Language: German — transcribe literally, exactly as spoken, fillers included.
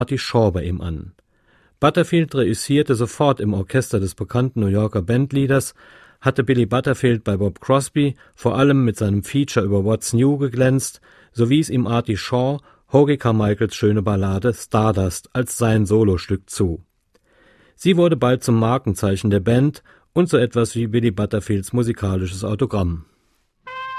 Artie Shaw bei ihm an. Butterfield reüssierte sofort im Orchester des bekannten New Yorker Bandleaders, hatte Billy Butterfield bei Bob Crosby vor allem mit seinem Feature über What's New geglänzt, so wies ihm Artie Shaw Hoagy Carmichaels schöne Ballade Stardust als sein Solostück zu. Sie wurde bald zum Markenzeichen der Band und so etwas wie Billy Butterfields musikalisches Autogramm.